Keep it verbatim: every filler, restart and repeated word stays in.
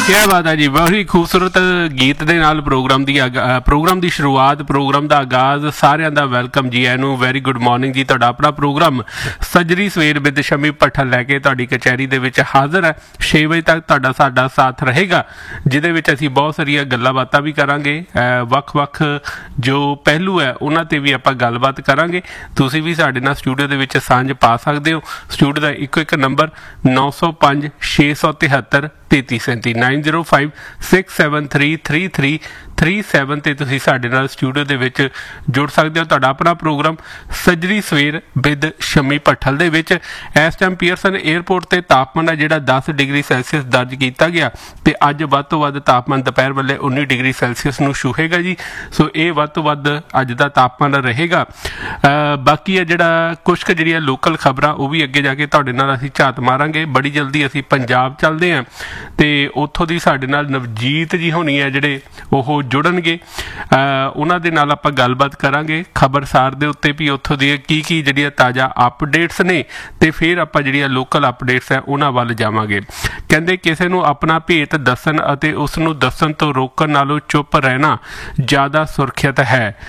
क्या बात है जी, बहुत ही खूबसूरत गीत ਦੇ ਨਾਲ ਪ੍ਰੋਗਰਾਮ ਦੀ ਪ੍ਰੋਗਰਾਮ ਦੀ ਸ਼ੁਰੂਆਤ, ਪ੍ਰੋਗਰਾਮ ਦਾ ਆਗਾਜ਼। ਸਾਰਿਆਂ ਦਾ ਵੈਲਕਮ ਜੀ ਆਇਆਂ ਨੂੰ। ਵੈਰੀ ਗੁੱਡ ਮਾਰਨਿੰਗ ਜੀ। ਤੁਹਾਡਾ ਆਪਣਾ ਪ੍ਰੋਗਰਾਮ ਸੱਜਰੀ ਸਵੇਰ ਵਿਦ ਸ਼ਮੀ ਭੱਠਲ ਲੈ ਕੇ ਤੁਹਾਡੀ ਕਚਹਿਰੀ ਦੇ ਵਿੱਚ ਹਾਜ਼ਰ ਹੈ। ਛੇ ਵਜੇ ਤੱਕ ਤੁਹਾਡਾ ਸਾਡਾ ਸਾਥ ਰਹੇਗਾ, ਜਿਹਦੇ ਵਿੱਚ ਅਸੀਂ ਬਹੁਤ ਸਾਰੀਆਂ ਗੱਲਾਂ ਬਾਤਾਂ ਵੀ ਕਰਾਂਗੇ। ਵੱਖ-ਵੱਖ ਜੋ ਪਹਿਲੂ ਹੈ ਉਹਨਾਂ 'ਤੇ ਵੀ ਆਪਾਂ ਗੱਲਬਾਤ ਕਰਾਂਗੇ। ਤੁਸੀਂ ਵੀ ਸਾਡੇ ਨਾਲ ਸਟੂਡੀਓ ਦੇ ਵਿੱਚ ਸਾਂਝ ਪਾ ਸਕਦੇ ਹੋ। ਸਟੂਡੀਓ ਦਾ ਇੱਕੋ ਇੱਕ ਨੰਬਰ ਨੌ ਸੌ ਪੰਜ ਛੇ ਸੌ ਤਿਹੱਤਰ ਤੇਤੀ ਸੈਂਤੀ nine zero five six seven three three three three seven 'ਤੇ ਤੁਸੀਂ ਸਾਡੇ ਨਾਲ ਸਟੂਡੀਓ ਦੇ ਵਿੱਚ ਜੁੜ ਸਕਦੇ ਹੋ। ਤੁਹਾਡਾ ਆਪਣਾ ਪ੍ਰੋਗਰਾਮ ਸੱਜਰੀ ਸਵੇਰ ਵਿਦ ਸ਼ਮੀ ਭੱਠਲ ਦੇ ਵਿੱਚ ਇਸ ਟਾਈਮ ਪੀਅਰਸਨ ਏਅਰਪੋਰਟ 'ਤੇ ਤਾਪਮਾਨ ਹੈ ਜਿਹੜਾ ਦਸ ਡਿਗਰੀ ਸੈਲਸੀਅਸ ਦਰਜ ਕੀਤਾ ਗਿਆ, ਅਤੇ ਅੱਜ ਵੱਧ ਤੋਂ ਵੱਧ ਤਾਪਮਾਨ ਦੁਪਹਿਰ ਵੇਲੇ ਉੱਨੀ ਡਿਗਰੀ ਸੈਲਸੀਅਸ ਨੂੰ ਛੂਹੇਗਾ ਜੀ। ਸੋ ਇਹ ਵੱਧ ਤੋਂ ਵੱਧ ਅੱਜ ਦਾ ਤਾਪਮਾਨ ਰਹੇਗਾ। ਬਾਕੀ ਹੈ ਜਿਹੜਾ ਕੁਛ ਕੁ ਜਿਹੜੀਆਂ ਲੋਕਲ ਖਬਰਾਂ ਉਹ ਵੀ ਅੱਗੇ ਜਾ ਕੇ ਤੁਹਾਡੇ ਨਾਲ ਅਸੀਂ ਝਾਤ ਮਾਰਾਂਗੇ। ਬੜੀ ਜਲਦੀ ਅਸੀਂ ਪੰਜਾਬ ਚੱਲਦੇ ਹਾਂ ਅਤੇ ਉੱਥੋਂ ਦੀ ਸਾਡੇ ਨਾਲ ਨਵਜੀਤ ਜੀ ਹੋਣੀ ਹੈ ਜਿਹੜੇ ਉਹ ਜੁੜਨਗੇ। ਉਹਨਾਂ ਦੇ ਨਾਲ ਆਪਾਂ ਗੱਲਬਾਤ ਕਰਾਂਗੇ ਖਬਰਸਾਰ ਦੇ ਉੱਤੇ ਵੀ ਉੱਥੋਂ ਦੀਆਂ ਕੀ ਕੀ ਜਿਹੜੀਆਂ ਤਾਜ਼ਾ ਅਪਡੇਟਸ ਨੇ, ਅਤੇ ਫਿਰ ਆਪਾਂ ਜਿਹੜੀਆਂ ਲੋਕਲ ਅਪਡੇਟਸ ਹੈ ਉਹਨਾਂ ਵੱਲ ਜਾਵਾਂਗੇ। ਕਹਿੰਦੇ ਕਿਸੇ ਨੂੰ ਆਪਣਾ ਭੇਤ ਦੱਸਣ ਅਤੇ ਉਸ ਨੂੰ ਦੱਸਣ ਤੋਂ ਰੋਕਣ ਨਾਲੋਂ ਚੁੱਪ ਰਹਿਣਾ ਜ਼ਿਆਦਾ ਸੁਰੱਖਿਅਤ ਹੈ।